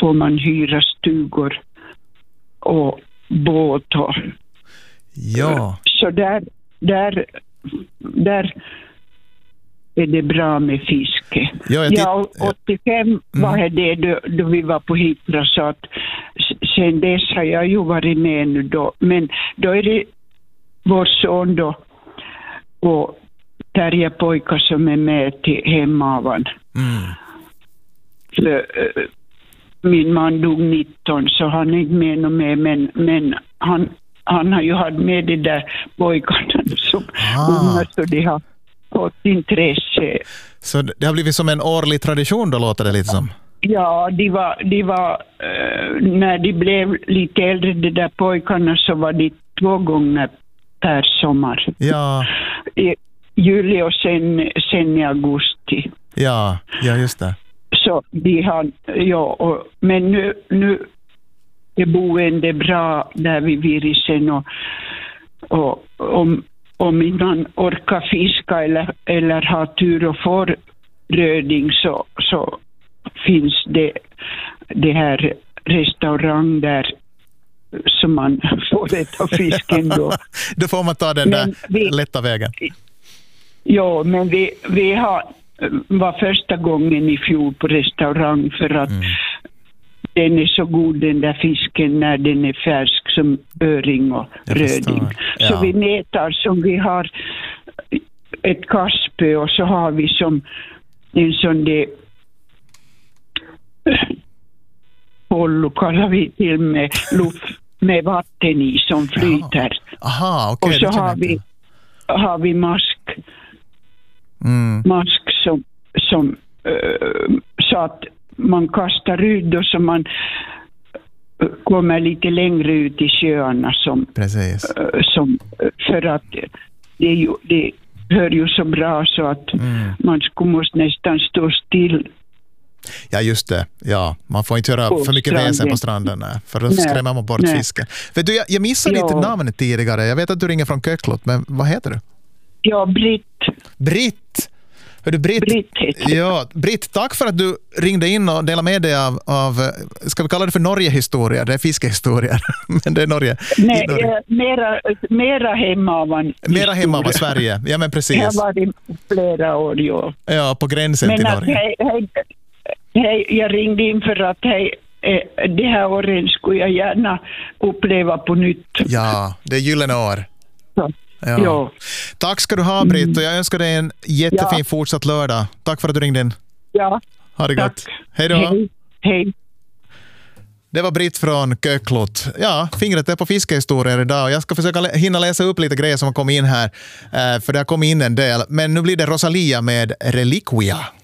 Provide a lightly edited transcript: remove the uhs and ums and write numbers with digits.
får man hyra stugor och båt. Ja. Så där är det bra med fiske. Ja, 85 var det då vi var på Hitra, så att sen dess har jag ju varit med nu då. Men då är det vår son då och Terje pojkar som är med till hemavan. För, min man dog 19 så han är inte med något mer, men han har ju haft med det där pojkarna som unga, så de har fått intresse. Så det har blivit som en årlig tradition då, låter det lite som? Ja, de var när de blev lite äldre, de där pojkarna, så var de 2 gånger per sommar. Ja. I juli och sen i augusti. Ja, just det. Så de har, men nu är boende bra där vid Virisen och om man orkar fiska eller ha tur och får röding så finns det här restaurang där som man får äta fisken då. Då får man ta den där lätta vägen. Ja, men vi var första gången i fjol på restaurang för att den är så god, den där fisken, när den är färsk som öring och röding. Ja. Så vi nätar som vi har ett kastspö och så har vi som en sån där pollo kallar vi till med luft med vatten i som flyter. Aha, okej. Och så har vi mask som så att man kastar ut då, så man kommer lite längre ut i sjöarna som för att det hör ju så bra så att man måste nästan stå still. Ja, just det. Ja, man får inte göra för mycket väsen på stranden för då skrämmer man bort fisken. Vet du, jag missade ditt namn tidigare. Jag vet att du ringer från Köklot, men vad heter du? Ja, Britt. Hördu, Britt, tack för att du ringde in och delade med dig av ska vi kalla det för Norge-historia? Det är fiskehistorier, men det är Norge. Nej, mera hemavan. Mera hemavan Sverige, ja men precis. Jag har varit flera år, ja. Ja, på gränsen till Norge. Hej, jag ringde in för att det här året skulle jag gärna uppleva på nytt. Ja, det är gyllene år. Ja. Tack ska du ha, Britt, och jag önskar dig en jättefin fortsatt lördag. Tack för att du ringde in. Ja. Ha det gott. Hej då. Hej. Det var Britt från Köklot. Ja, fingret är på fiskehistorier idag och jag ska försöka hinna läsa upp lite grejer som har kommit in här, för det har kommit in en del. Men nu blir det Rosalia med Reliquia.